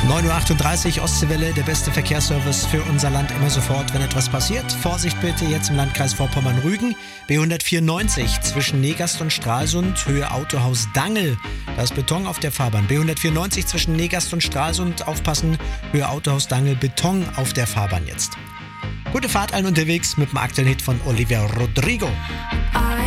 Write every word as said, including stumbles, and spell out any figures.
neun Uhr achtunddreißig, Ostseewelle, der beste Verkehrsservice für unser Land immer sofort, wenn etwas passiert. Vorsicht bitte jetzt im Landkreis Vorpommern-Rügen. B hundertvierundneunzig zwischen Negast und Stralsund, Höhe Autohaus Dangel. Da ist Beton auf der Fahrbahn. B hundertvierundneunzig zwischen Negast und Stralsund, aufpassen, Höhe Autohaus Dangel, Beton auf der Fahrbahn jetzt. Gute Fahrt allen unterwegs mit dem aktuellen Hit von Olivia Rodrigo.